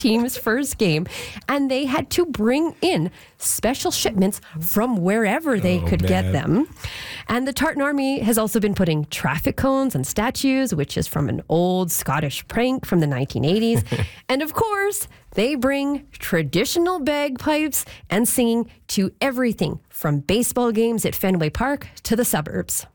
team's first game, and they had to bring in special shipments from wherever they could get them. And the Tartan Army has also been putting traffic cones on statues, which is from an old Scottish prank from the 1980s. And of course, they bring traditional bagpipes and singing to everything from baseball games at Fenway Park to the suburbs.